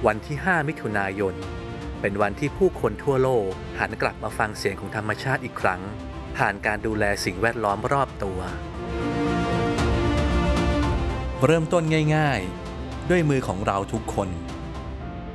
วันที่ 5 มิถุนายนเป็นวันที่ผู้คนทั่วโลกหันกลับมาฟังเสียงของธรรมชาติอีกครั้งผ่านการดูแลสิ่งแวดล้อมรอบตัวเริ่มต้นง่ายๆด้วยมือของเราทุกคน